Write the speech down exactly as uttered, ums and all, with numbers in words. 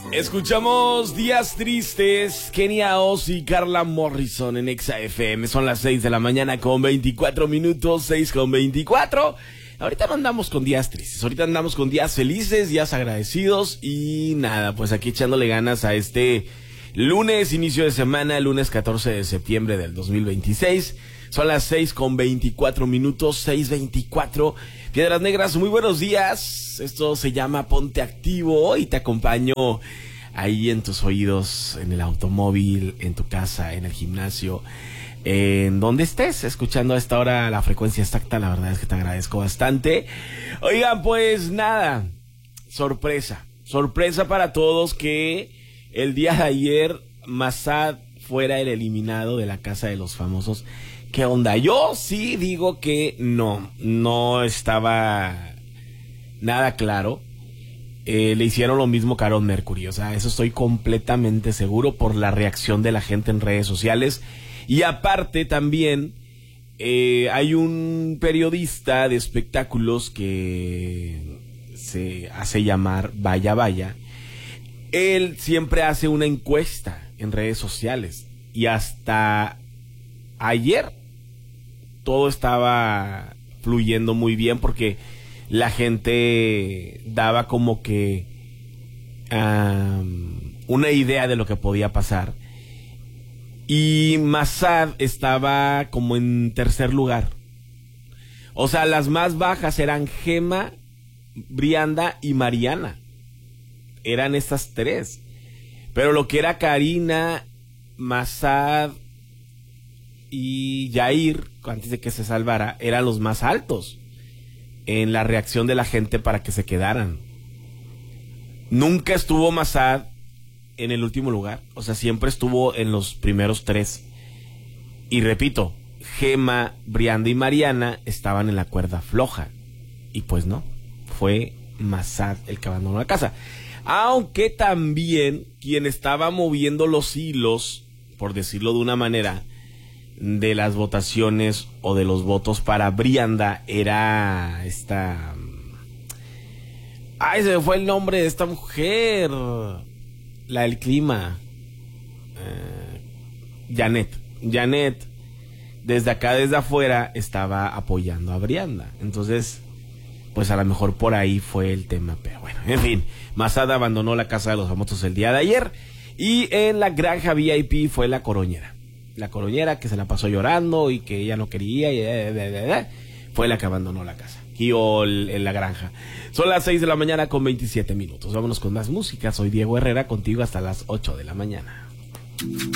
Escuchamos Días Tristes, Kenia Oz y Carla Morrison en Exa F M. Son las seis de la mañana con veinticuatro minutos, seis con veinticuatro. Ahorita no andamos con días tristes, ahorita andamos con días felices, días agradecidos y nada, pues aquí echándole ganas a este lunes, inicio de semana, lunes catorce de septiembre del dos mil veintiséis. Son las seis con veinticuatro minutos, seis veinticuatro. Piedras Negras, muy buenos días. Esto se llama Ponte Activo y te acompaño ahí en tus oídos, en el automóvil, en tu casa, en el gimnasio, en donde estés escuchando a esta hora la frecuencia exacta. La verdad es que te agradezco bastante. Oigan, pues nada, sorpresa, sorpresa para todos que el día de ayer Massad fuera el eliminado de la Casa de los Famosos. ¿Qué onda? Yo sí digo que no, no estaba nada claro. Eh, le hicieron lo mismo que Aaron Mercury, o sea, eso estoy completamente seguro por la reacción de la gente en redes sociales. Y aparte también eh, hay un periodista de espectáculos que se hace llamar Vaya Vaya. Él siempre hace una encuesta en redes sociales y hasta ayer todo estaba fluyendo muy bien porque la gente daba como que um, una idea de lo que podía pasar. Y Massad estaba como en tercer lugar. O sea, las más bajas eran Gema, Brianda y Mariana. Eran estas tres. Pero lo que era Karina, Massad y Yair, antes de que se salvara, eran los más altos en la reacción de la gente para que se quedaran. Nunca estuvo Massad en el último lugar, o sea, siempre estuvo en los primeros tres. Y repito, Gema, Brianda y Mariana estaban en la cuerda floja. Y pues no, fue Massad el que abandonó la casa. Aunque también quien estaba moviendo los hilos, por decirlo de una manera, de las votaciones o de los votos para Brianda era esta... Ay, se me fue el nombre de esta mujer, la del clima, uh, Janet. Janet, desde acá, desde afuera, estaba apoyando a Brianda. Entonces, pues a lo mejor por ahí fue el tema. Pero bueno, en fin, Massad abandonó la Casa de los Famosos el día de ayer. Y en la granja V I P fue la Coroñera. La Coroñera que se la pasó llorando y que ella no quería. Y eh, eh, eh, fue la que abandonó la casa. Y o el, en la granja. Son las seis de la mañana con veintisiete minutos. Vámonos con más música. Soy Diego Herrera, contigo hasta las ocho de la mañana.